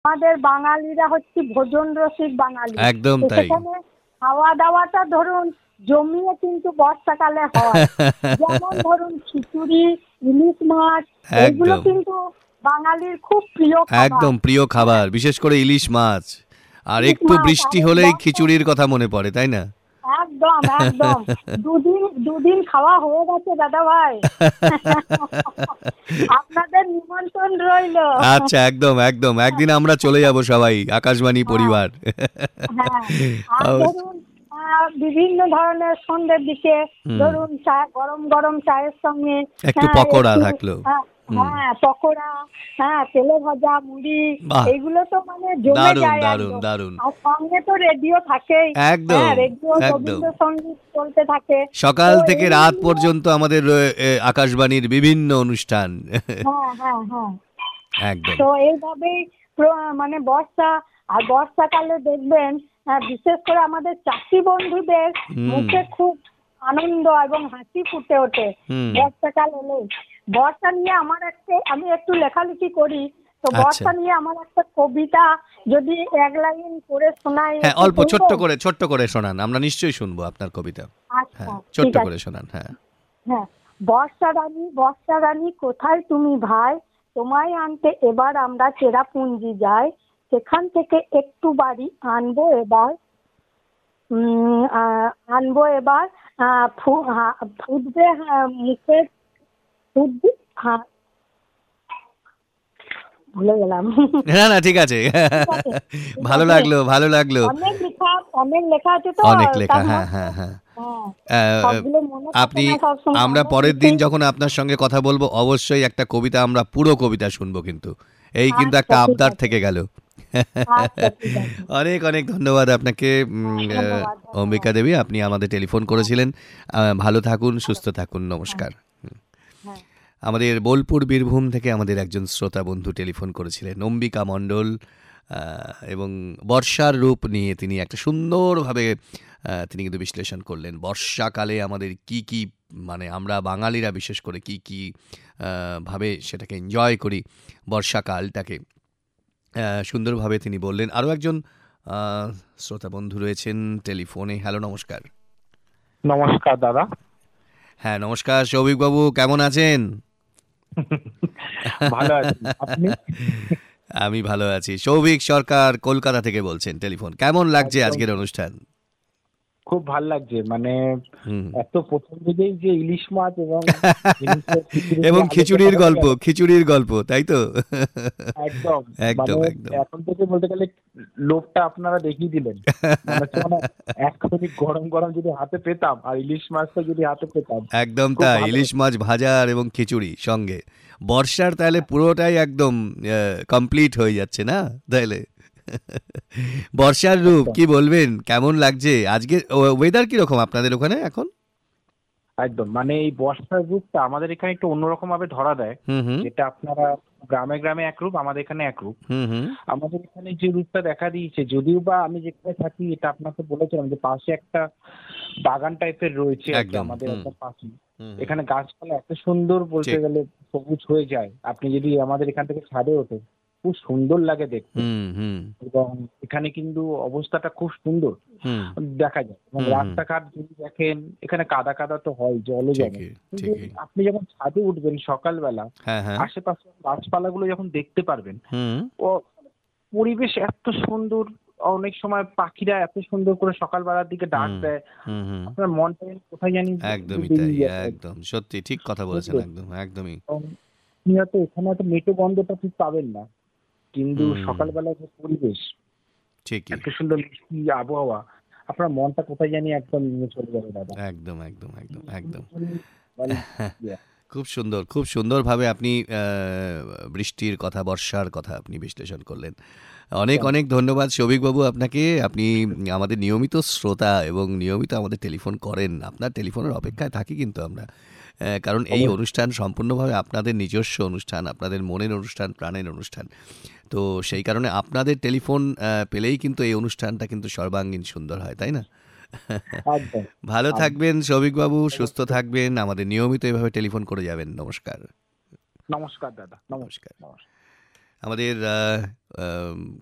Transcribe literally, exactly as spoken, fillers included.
আমাদের বাঙালিরা হচ্ছে ভোজন রসিক বাঙালি। একদম তো তাই। সেখানে খাওয়া দাওয়াটা ধরুন জমিয়ে কিন্তু বর্ষাকালে হয়। যেমন ধরুন খিচুড়ি, ইলিশ মাছ, এইগুলো একদম কিন্তু বাঙালির খুব প্রিয় খাবার। একদম প্রিয় খাবার, বিশেষ করে ইলিশ মাছ। আর ইলিশ একটু মাছ আর বৃষ্টি এই হলেই বর্ষা, খিচুড়ির কথা মনে পড়ে, তাই না? একদম একদম দুদিন দুদিন খাওয়া হয়ে গেছে দাদা ভাই। আপনাদের নিমন্ত্রণ রইলো। আচ্ছা, একদম একদম একদিন আমরা চলে যাব সবাই, আকাশবাণী হ্যাঁ পরিবার। হ্যাঁ। আর অবশ্য- ধরুন আহ, বিভিন্ন ধরনের সন্ধ্যের দিকে হুম, ধরুন চা, গরম গরম চায়ের সঙ্গে একটু হ্যাঁ পকোড়া একটু থাকলো। হ্যাঁ হুম, হ্যাঁ, পকোড়া, হ্যাঁ তেলে ভাজা মুড়ি, বাহ, এইগুলো তো মানে জমে দারুণ যায় দারুণ একদম। দারুণ। আর সঙ্গে তো রেডিও থাকেই। হ্যাঁ একদম রেডিও একদম রবীন্দ্রসঙ্গীত চলতে থাকে। সকাল তো থেকে এই রাত নিয়ে পর্যন্ত আমাদের রয়ে- এ, আকাশবাণীর বিভিন্ন অনুষ্ঠান। হ্যাঁ হ্যাঁ হ্যাঁ। একদম। তো এইভাবেই প্র- মানে বর্ষা, আর বর্ষাকালে দেখবেন আহ, বিশেষ করে আমাদের চাষি বন্ধুদের হুম মুখে খুব আনন্দ এবং হাসি ফুটে ওঠে হুম। বর্ষাকাল এলে। বর্ষা নিয়ে আমার একটা, আমি একটু লেখালেখি করি, তো আচ্ছা, বর্ষা নিয়ে আমার একটা কবিতা যদি এক লাইন করে শোনাই, হ্যাঁ, একটু অল্প ছোট্ট শুনবেন? করে ছোট্ট করে শোনান, আমরা নিশ্চয়ই শুনবো আপনার কবিতা। আচ্ছা হ্যাঁ, ছোট্ট ঠিক করে আছে। শোনান, হ্যাঁ। হ্যাঁ। বর্ষা রানী, বর্ষা রানী কোথায় তুমি ভাই, তোমায় আনতে এবার আমরা চেরাপুঞ্জি যাই, সেখান থেকে একটু বাড়ি আনবো এবার, উম, আহ, আনবো এবার, আহ, ফু- হা- ফুটবে, হ্যাঁ, মুখে ফুটবে, হ্যাঁ ভুলে গেলাম। না না, ঠিক আছে। ঠিক আছে ঠিক ভালো আছে। লাগলো, ভালো লাগলো। অনেক লেখা, অনেক লেখা আছে তো, অনেক লেখা, তার হ্যাঁ মধ্যে হ্যাঁ হ্যাঁ। হ্যাঁ আহ, সবগুলো মনে থাকে আপনি, না সবসময়, আমরা অনেক পরের দিন লিখে। যখন আপনার সঙ্গে কথা বলবো অবশ্যই একটা কবিতা, আমরা পুরো কবিতা শুনবো কিন্তু। এই কিন্তু আচ্ছা একটা ঠিক আবদার আছে। থেকে গেল। আচ্ছা ঠিক আছে। অনেক অনেক ধন্যবাদ আপনাকে, হ্যাঁ উম, আহ, ধন্যবাদ অম্বিকা ধন্যবাদ। দেবী, আপনি আমাদের টেলিফোন হ্যাঁ করেছিলেন। আহ, ভালো থাকুন, ভালো। সুস্থ থাকুন, হ্যাঁ নমস্কার। হ্যাঁ। আমাদের বোলপুর বীরভূম থেকে আমাদের একজন শ্রোতা বন্ধু টেলিফোন করেছিলেন, অম্বিকা মণ্ডল। আহ, এবং বর্ষার রূপ নিয়ে তিনি একটা সুন্দরভাবে আহ, তিনি কিন্তু বিশ্লেষণ করলেন বর্ষাকালে আমাদের কি কি, মানে আমরা বাঙালিরা বিশেষ করে কি কি আহ, ভাবে সেটাকে এনজয় করি বর্ষাকালটাকে। আহ, সুন্দরভাবে তিনি বললেন। আরও একজন আহ, শ্রোতা বন্ধু রয়েছেন টেলিফোনে। হ্যালো, নমস্কার। নমস্কার দাদা। হ্যাঁ নমস্কার, সৌভিকবাবু কেমন আছেন? ভালো আছি, আপনি? আমি ভালো আছি। সৌভিক সরকার কলকাতা থেকে বলছেন টেলিফোন। কেমন লাগছে একদম আজকের অনুষ্ঠান? খুব ভাল লাগছে, মানে হুম। এত প্রথম থেকেই যে ইলিশ মাছ এবং ইলিশের খিচুড়ি এবং নিয়ে আলোচনা খিচুড়ির হয়ে গল্প, গেল। খিচুড়ির গল্প, তাই তো? একদম, মানে একদম একদম। এখন থেকে বলতে গেলে লোভটা আপনারা দেখিয়ে দিলেন। মনে হচ্ছে মানে এক্ষুনি গরম গরম যদি হাতে পেতাম, আর ইলিশ মাছটা যদি হাতে পেতাম, একদম খুব তাই, ভালো ইলিশ হতো। মাছ ভাজার এবং খিচুড়ি সঙ্গে বর্ষার, তাহলে পুরোটাই একদম কমপ্লিট হয়ে যাচ্ছে না তাহলে? বর্ষার রূপ একদম কি বলবেন, কেমন লাগছে আজকে? ওয়েদার কিরকম আপনাদের ওখানে এখন? একদম, মানে এই বর্ষার রূপটা আমাদের এখানে একটু অন্যরকম ভাবে ধরা দেয়। হুম হুম যেটা আপনারা গ্রামে গ্রামে এক রূপ, আমাদের এখানে এক রূপ। হুম হুম। আমাদের এখানে যে রূপটা দেখা দিয়েছে, যদিও বা আমি যেখানে থাকি এটা আপনাকে বলেছিলাম যে পাশে একটা বাগান টাইপের রয়েছে আর কি, একদম। আমাদের হুম একটা পাশে। হুম হুম। এখানে গাছপালা এত সুন্দর বলতে ঠিক। গেলে সবুজ হয়ে যায়, আপনি যদি আমাদের এখান থেকে ছাদে ওঠে খুব সুন্দর লাগে দেখতে। হুম হুম এবং এখানে কিন্তু অবস্থাটা খুব সুন্দর হুম দেখা যায়। এবং হুম হুম। রাস্তাঘাট যদি দেখেন, এখানে কাদা কাদা তো হয়, জলও জমে, ঠিকই কিন্তু ঠিকই। আপনি যখন ছাদে উঠবেন সকালবেলা, হ্যাঁ হ্যাঁ। আশেপাশে গাছপালাগুলো যখন দেখতে পারবেন, হুম ও পরিবেশ এত সুন্দর। অনেক সময় পাখিরা এত সুন্দর করে সকালবেলার দিকে ডাক হুম দেয়, হুম হুম। আপনার মনটা যেন কোথায় জানি একদমই তাই, বেরিয়ে যাবে। একদম সত্যি ঠিক কথা বলেছেন, বুঝলেন? একদম একদমই। এবং আপনি হয়তো এখানে হয়তো মেটো গন্ধটা ঠিক পাবেন না, কিন্তু হুম। সকালবেলা যে পরিবেশ, ঠিকই। এত সুন্দর মিষ্টি আবহাওয়া, আপনার মনটা কোথায় জানি একদম নিয়ে চলে যাবে দাদা। একদম একদম একদম একদম। মানে, ইয়ে, খুব সুন্দর, খুব সুন্দরভাবে আপনি আহ, বৃষ্টির কথা, বর্ষার কথা আপনি বিশ্লেষণ করলেন। অনেক একদম অনেক ধন্যবাদ সৌভিকবাবু আপনাকে। আপনি আমাদের নিয়মিত শ্রোতা এবং নিয়মিত আমাদের টেলিফোন করেন। আপনার টেলিফোনের অপেক্ষায় থাকি কিন্তু আমরা। আহ, কারণ এই অবশ্যই। অনুষ্ঠান সম্পূর্ণভাবে আপনাদের নিজস্ব অনুষ্ঠান, আপনাদের মনের অনুষ্ঠান, প্রাণের অনুষ্ঠান। তো সেই কারণে আপনাদের টেলিফোন আহ, পেলেই কিন্তু এই অনুষ্ঠানটা কিন্তু সর্বাঙ্গীন সুন্দর হয়, তাই না? একদম ভালো আম- থাকবেন সৌভিকবাবু, সুস্থ অবশ্যই। থাকবেন, আমাদের নিয়মিত এভাবে টেলিফোন করে যাবেন। নমস্কার। নমস্কার দাদা, নমস্কার নমস্কার। নমস্কার। আমাদের আহ, আহ,